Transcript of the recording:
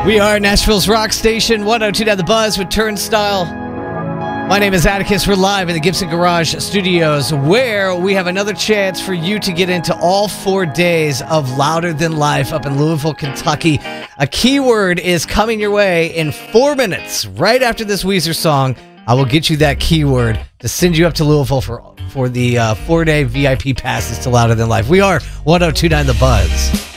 We are Nashville's rock station, 102.9 The Buzz with Turnstile. My name is Atticus. We're live in the Gibson Garage Studios, where we have another chance for you to get into all 4 days of Louder Than Life up in Louisville, Kentucky. A keyword is coming your way in 4 minutes. Right after this Weezer song, I will get you that keyword to send you up to Louisville for the 4-day VIP passes to Louder Than Life. We are 102.9 The Buzz.